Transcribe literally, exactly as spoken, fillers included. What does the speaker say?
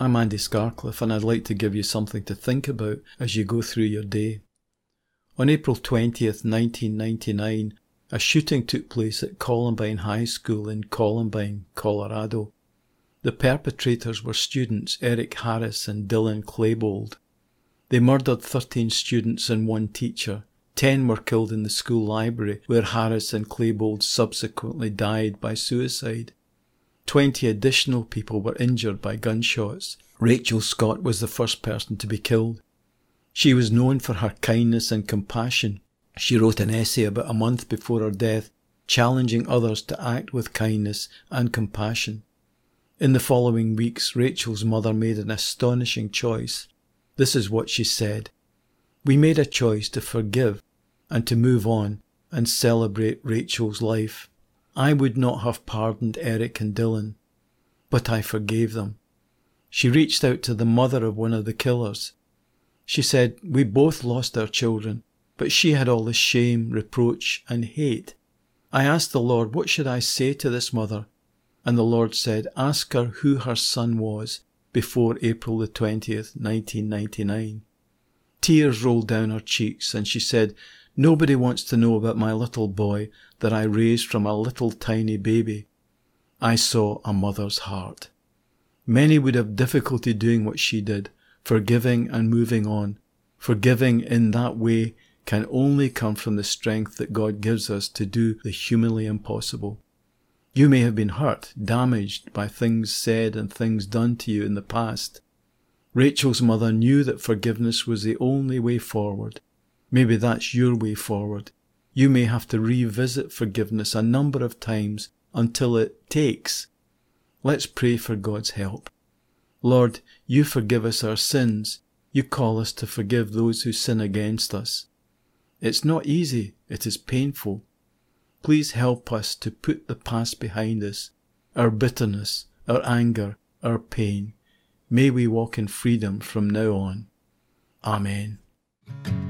I'm Andy Scarcliffe, and I'd like to give you something to think about as you go through your day. On April twentieth, nineteen ninety-nine, a shooting took place at Columbine High School in Columbine, Colorado. The perpetrators were students Eric Harris and Dylan Klebold. They murdered thirteen students and one teacher. Ten were killed in the school library, where Harris and Klebold subsequently died by suicide. Twenty additional people were injured by gunshots. Rachel Scott was the first person to be killed. She was known for her kindness and compassion. She wrote an essay about a month before her death, challenging others to act with kindness and compassion. In the following weeks, Rachel's mother made an astonishing choice. This is what she said: "We made a choice to forgive and to move on and celebrate Rachel's life. I would not have pardoned Eric and Dylan, but I forgave them." She reached out to the mother of one of the killers. She said, "We both lost our children, but she had all the shame, reproach, and hate. I asked the Lord, what should I say to this mother? And the Lord said, ask her who her son was before April the twentieth, nineteen ninety-nine. Tears rolled down her cheeks, and she said, "Nobody wants to know about my little boy that I raised from a little tiny baby." I saw a mother's heart. Many would have difficulty doing what she did, forgiving and moving on. Forgiving in that way can only come from the strength that God gives us to do the humanly impossible. You may have been hurt, damaged by things said and things done to you in the past. Rachel's mother knew that forgiveness was the only way forward. Maybe that's your way forward. You may have to revisit forgiveness a number of times until it takes. Let's pray for God's help. Lord, you forgive us our sins. You call us to forgive those who sin against us. It's not easy. It is painful. Please help us to put the past behind us, our bitterness, our anger, our pain. May we walk in freedom from now on. Amen.